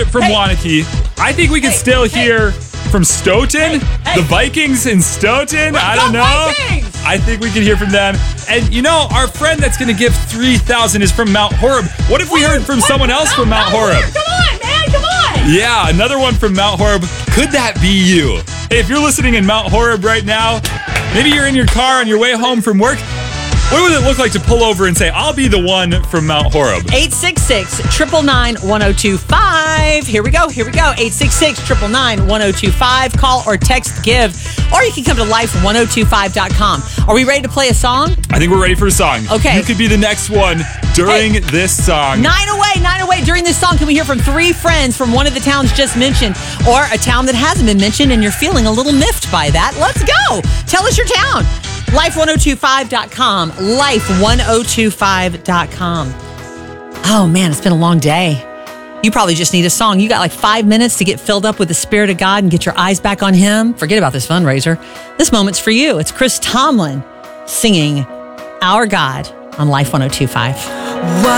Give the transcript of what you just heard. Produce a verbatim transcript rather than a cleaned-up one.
from hey. Wanakee. I think we can Hey, still hey. hear from Stoughton, Hey, hey. the Vikings in Stoughton. I don't Go know. Vikings! I think we can hear from them. And you know, our friend that's going to give three thousand is from Mount Horeb. What if we heard from What? someone else No, from Mount no, Horeb? Come on, man. Come on. Yeah, another one from Mount Horeb. Could that be you? Hey, if you're listening in Mount Horeb right now, maybe you're in your car on your way home from work. What would it look like to pull over and say, I'll be the one from Mount Horeb? eight six six, nine nine nine, one oh two five. Here we go. Here we go. eight six six, nine nine nine, one oh two five. Call or text GIVE. Or you can come to life one oh two five dot com. Are we ready to play a song? I think we're ready for a song. Okay. You could be the next one during Hey. this song. Nine away, nine away. During this song, can we hear from three friends from one of the towns just mentioned or a town that hasn't been mentioned and you're feeling a little miffed by that? Let's go. Tell us your town. life one oh two five dot com. life one oh two five dot com. Oh, man, it's been a long day. You probably just need a song. You got like five minutes to get filled up with the Spirit of God and get your eyes back on Him. Forget about this fundraiser. This moment's for you. It's Chris Tomlin singing Our God on Life one oh two five. What